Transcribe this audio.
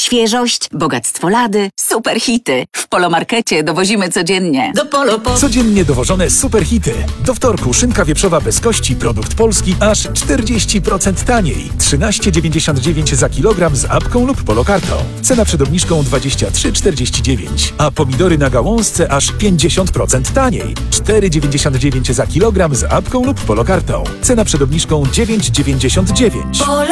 Świeżość, bogactwo lady, super hity. W Polomarkecie dowozimy codziennie. Do Polo. Codziennie dowożone super hity. Do wtorku szynka wieprzowa bez kości, produkt polski, aż 40% taniej. 13,99 za kilogram z apką lub polokartą. Cena przed obniżką 23,49. A pomidory na gałązce aż 50% taniej. 4,99 za kilogram z apką lub polokartą. Cena przed obniżką 9,99.